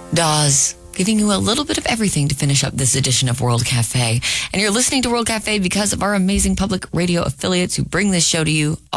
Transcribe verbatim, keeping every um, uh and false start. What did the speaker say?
Dawes, giving you a little bit of everything to finish up this edition of World Cafe. And you're listening to World Cafe because of our amazing public radio affiliates who bring this show to you